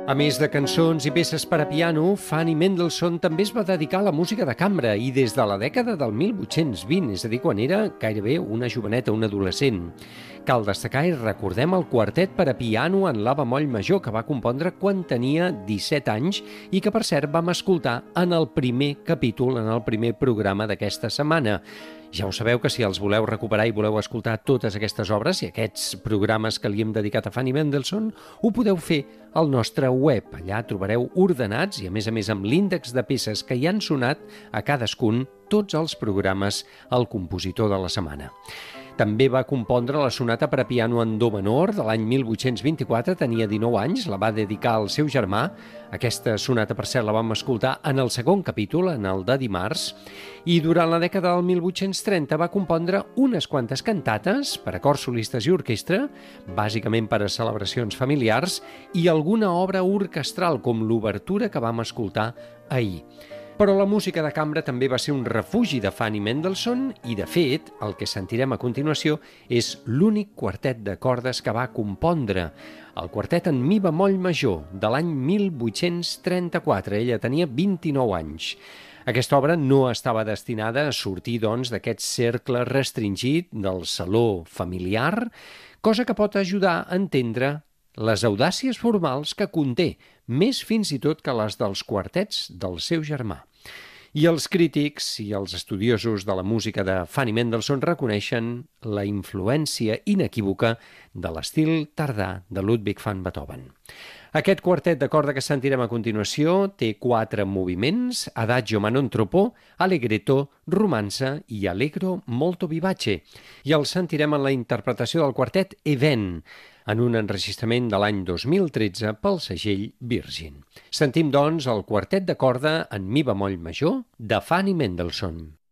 A més de cançons i peces per a piano, Fanny Mendelssohn també es va dedicar a la música de cambra i des de la dècada del 1820, és a dir, quan era gairebé una joveneta, un adolescent. Cal destacar i recordem el quartet per a piano en la bemoll major que va compondre quan tenia 17 anys i que, per cert, vam escoltar en el primer capítol, en el primer programa d'aquesta setmana. Ja ho sabeu que si els voleu recuperar i voleu escoltar totes aquestes obres i aquests programes que li hem dedicat a Fanny Mendelssohn, ho podeu fer al nostre web. Allà trobareu ordenats i, a més amb l'índex de peces que hi han sonat a cadascun tots els programes al compositor de la setmana. També va compondre la sonata per a piano en do menor de l'any 1824, tenia 19 anys, la va dedicar al seu germà. Aquesta sonata, per cert, la vam escoltar en el segon capítol, en el de dimarts, i durant la dècada del 1830 va compondre unes quantes cantates per a cors solistes i orquestra, bàsicament per a celebracions familiars, i alguna obra orquestral, com l'obertura que vam escoltar ahir. Però la música de cambra també va ser un refugi de Fanny Mendelssohn i, de fet, el que sentirem a continuació és l'únic quartet de cordes que va compondre, el quartet en mi bemoll major de l'any 1834. Ella tenia 29 anys. Aquesta obra no estava destinada a sortir, doncs, d'aquest cercle restringit del saló familiar, cosa que pot ajudar a entendre les audàcies formals que conté, més fins i tot que les dels quartets del seu germà. I els crítics i els estudiosos de la música de Fanny Mendelssohn reconeixen la influència inequívoca de l'estil tardà de Ludwig van Beethoven. Aquest quartet de corda que sentirem a continuació té 4 moviments: Adagio ma non troppo, Allegretto, Romanza i Allegro molto vivace. I el sentirem en la interpretació del quartet Even, en un enregistrament de l'any 2013 pel segell Virgin. Sentim, doncs, el quartet de corda en mi bemoll major de Fanny Mendelssohn.